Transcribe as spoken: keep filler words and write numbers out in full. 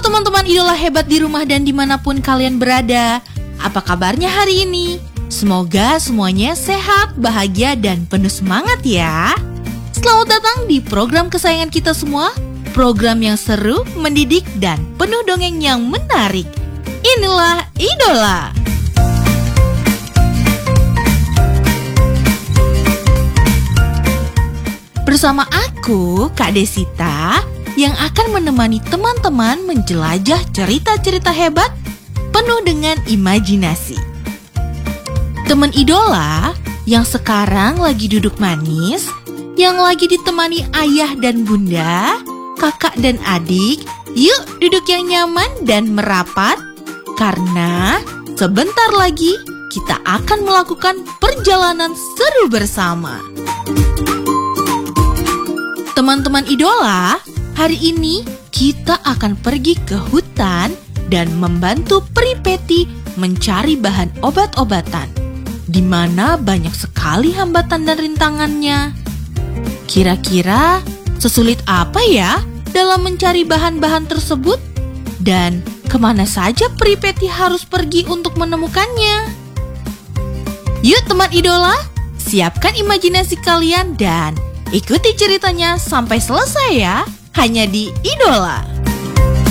teman-teman idola hebat di rumah dan dimanapun kalian berada. Apa kabarnya hari ini? Semoga semuanya sehat, bahagia, dan penuh semangat ya. Selamat datang di program kesayangan kita semua. Program yang seru, mendidik, dan penuh dongeng yang menarik. Inilah Idola. Bersama aku, Kak Desita, yang akan menemani teman-teman menjelajah cerita-cerita hebat penuh dengan imajinasi. Teman idola yang sekarang lagi duduk manis, yang lagi ditemani ayah dan bunda, kakak dan adik, yuk duduk yang nyaman dan merapat, karena sebentar lagi kita akan melakukan perjalanan seru bersama. Teman-teman idola, hari ini kita akan pergi ke hutan dan membantu Pri Peti mencari bahan obat-obatan, di mana banyak sekali hambatan dan rintangannya. Kira-kira sesulit apa ya dalam mencari bahan-bahan tersebut? Dan kemana saja Pri Peti harus pergi untuk menemukannya? Yuk teman idola, siapkan imajinasi kalian dan ikuti ceritanya sampai selesai ya, hanya di Idola.